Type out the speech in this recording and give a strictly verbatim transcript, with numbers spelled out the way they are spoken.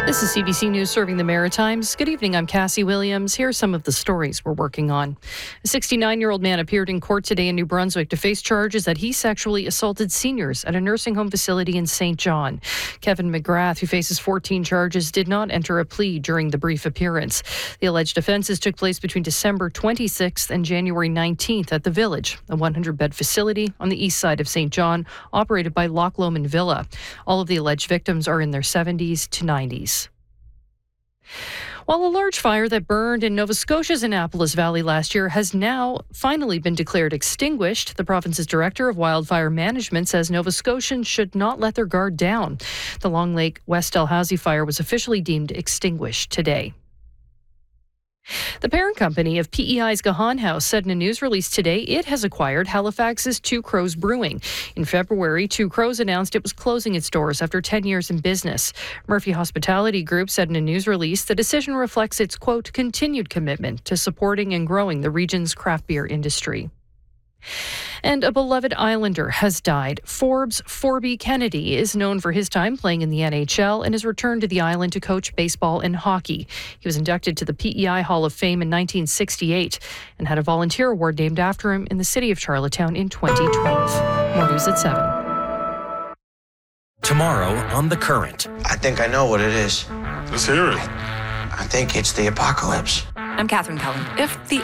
This is C B C News serving the Maritimes. Good evening, I'm Cassie Williams. Here are some of the stories we're working on. A sixty-nine-year-old man appeared in court today in New Brunswick to face charges that he sexually assaulted seniors at a nursing home facility in Saint John. Kevin McGrath, who faces fourteen charges, did not enter a plea during the brief appearance. The alleged offences took place between December twenty-sixth and January nineteenth at The Village, a one hundred bed facility on the east side of Saint John, operated by Loch Lomond Villa. All of the alleged victims are in their seventies to nineties. While a large fire that burned in Nova Scotia's Annapolis Valley last year has now finally been declared extinguished, the province's Director of Wildfire Management says Nova Scotians should not let their guard down. The Long Lake West Dalhousie fire was officially deemed extinguished today. The parent company of P E I's Gahan House said in a news release today it has acquired Halifax's Two Crows Brewing. In February, Two Crows announced it was closing its doors after ten years in business. Murphy Hospitality Group said in a news release the decision reflects its, quote, continued commitment to supporting and growing the region's craft beer industry. And a beloved Islander has died. Forbes Forby Kennedy is known for his time playing in the N H L and has returned to the island to coach baseball and hockey. He was inducted to the P E I Hall of Fame in nineteen sixty-eight and had a volunteer award named after him in the city of Charlottetown in twenty twelve. More news at seven. Tomorrow on The Current. I think I know what it is. Let's hear it. I think it's the apocalypse. I'm Catherine Cullen. If the